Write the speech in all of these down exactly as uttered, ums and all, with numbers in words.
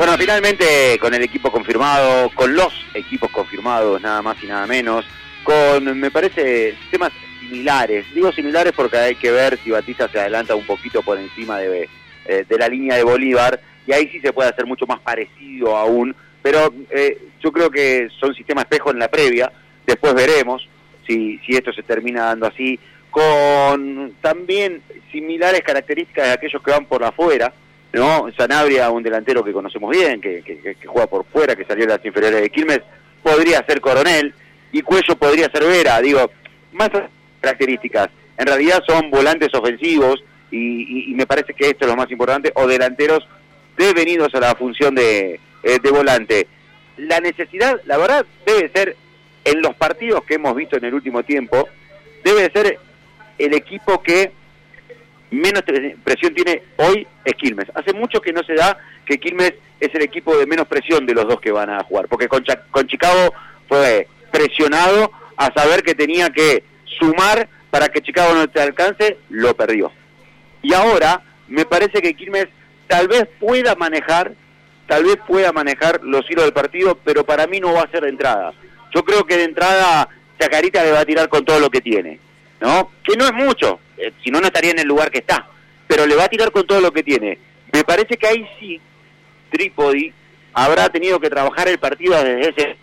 Bueno, finalmente con el equipo confirmado, con los equipos confirmados, nada más y nada menos, con, me parece, sistemas similares. Digo similares porque hay que ver si Batista se adelanta un poquito por encima de, eh, de la línea de Bolívar, y ahí sí se puede hacer mucho más parecido aún, pero eh, yo creo que son sistemas espejo en la previa, después veremos si, si esto se termina dando así, con también similares características de aquellos que van por afuera, ¿no? Sanabria, un delantero que conocemos bien, que, que, que juega por fuera, que salió de las inferiores de Quilmes, podría ser Coronel, y Cuello podría ser Vera. Digo, más características, en realidad son volantes ofensivos, y, y, y me parece que esto es lo más importante, o delanteros devenidos a la función de, eh, de volante. La necesidad, la verdad, debe ser, en los partidos que hemos visto en el último tiempo, debe ser el equipo que menos presión tiene hoy es Quilmes. Hace mucho que no se da que Quilmes es el equipo de menos presión de los dos que van a jugar, porque con, Cha- con Chicago fue presionado a saber que tenía que sumar para que Chicago no te alcance, lo perdió. Y ahora me parece que Quilmes tal vez pueda manejar, tal vez pueda manejar los hilos del partido, pero para mí no va a ser de entrada. Yo creo que de entrada Chacarita le va a tirar con todo lo que tiene, ¿no? Que no es mucho, eh, si no, no estaría en el lugar que está, pero le va a tirar con todo lo que tiene. Me parece que ahí sí, Trípodi habrá tenido que trabajar el partido desde ese...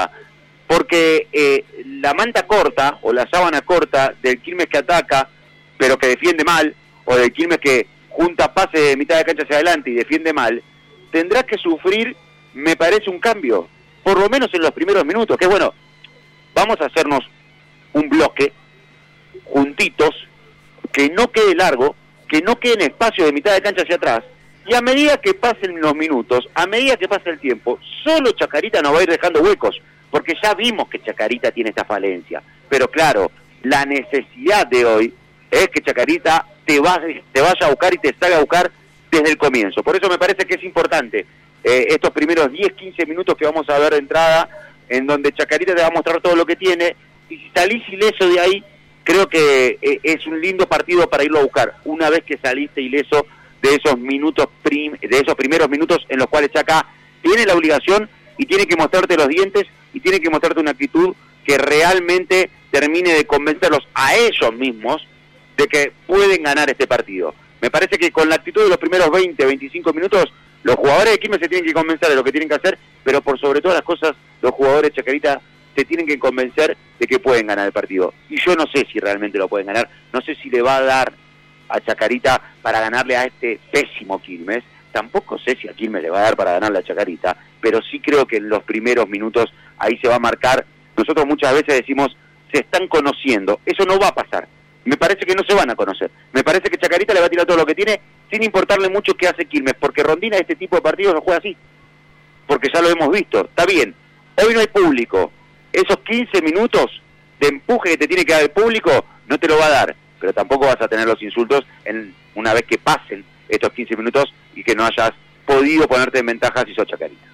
Porque eh, la manta corta, o la sábana corta del Quilmes que ataca, pero que defiende mal, o del Quilmes que junta pase de mitad de cancha hacia adelante y defiende mal, tendrá que sufrir, me parece, un cambio, por lo menos en los primeros minutos, que es bueno, vamos a hacernos un bloque juntitos, que no quede largo, que no quede en espacio de mitad de cancha hacia atrás, y a medida que pasen los minutos, a medida que pase el tiempo, solo Chacarita nos va a ir dejando huecos, porque ya vimos que Chacarita tiene esta falencia, pero claro, la necesidad de hoy es que Chacarita te, va, te vaya a buscar y te salga a buscar desde el comienzo. Por eso me parece que es importante eh, estos primeros diez, quince minutos que vamos a ver de entrada, en donde Chacarita te va a mostrar todo lo que tiene, y si salís ileso de ahí, creo que eh, es un lindo partido para irlo a buscar, una vez que saliste ileso de esos minutos prim, de esos primeros minutos en los cuales Chaca tiene la obligación y tiene que mostrarte los dientes y tiene que mostrarte una actitud que realmente termine de convencerlos a ellos mismos de que pueden ganar este partido. Me parece que con la actitud de los primeros veinte, veinticinco minutos, los jugadores de Quilmes se tienen que convencer de lo que tienen que hacer, pero por sobre todas las cosas, los jugadores de Chacarita se tienen que convencer de que pueden ganar el partido. Y yo no sé si realmente lo pueden ganar, no sé si le va a dar a Chacarita para ganarle a este pésimo Quilmes, tampoco sé si a Quilmes le va a dar para ganarle a Chacarita, pero sí creo que en los primeros minutos ahí se va a marcar. Nosotros muchas veces decimos, se están conociendo, eso no va a pasar. Me parece que no se van a conocer. Me parece que Chacarita le va a tirar todo lo que tiene sin importarle mucho qué hace Quilmes, porque Rondina este tipo de partidos no juega así, porque ya lo hemos visto. Está bien, hoy no hay público, esos quince minutos de empuje que te tiene que dar el público no te lo va a dar, pero tampoco vas a tener los insultos en una vez que pasen estos quince minutos y que no hayas podido ponerte en ventaja si sos Chacarita.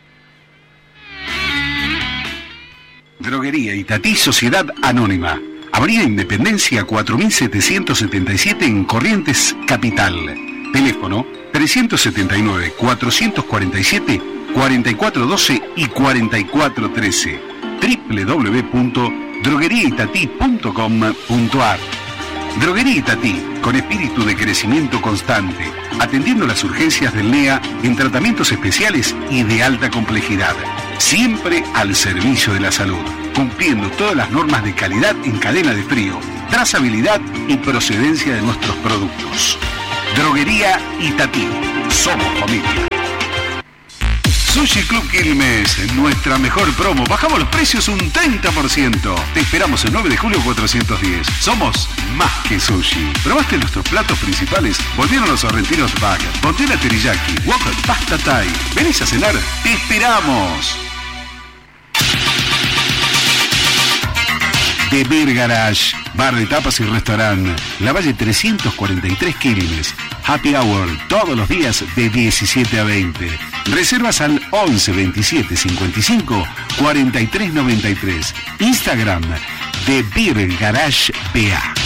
Droguería Itatí Sociedad Anónima. Avenida Independencia cuatro mil setecientos setenta y siete en Corrientes, Capital. Teléfono trescientos setenta y nueve, cuatrocientos cuarenta y siete, cuarenta y cuatro doce y cuarenta y cuatro trece. doble u doble u doble u punto droguería itatí punto com punto a r. Droguería Itatí, con espíritu de crecimiento constante, atendiendo las urgencias del N E A en tratamientos especiales y de alta complejidad. Siempre al servicio de la salud, cumpliendo todas las normas de calidad en cadena de frío, trazabilidad y procedencia de nuestros productos. Droguería Itatí, somos familia. Sushi Club Quilmes, nuestra mejor promo. Bajamos los precios un treinta por ciento. Te esperamos el nueve de julio cuatrocientos diez. Somos más que sushi. ¿Probaste nuestros platos principales? Volvieron los sorrentinos Bag, Montera Teriyaki, Wok Pasta Thai. ¿Venís a cenar? ¡Te esperamos! The Beer Garage, bar de tapas y restaurante, La Valle trescientos cuarenta y tres Quilmes. Happy Hour todos los días de diecisiete a veinte. Reservas al once veintisiete cincuenta y cinco cuarenta y tres noventa y tres. Instagram The Beer Garage B A.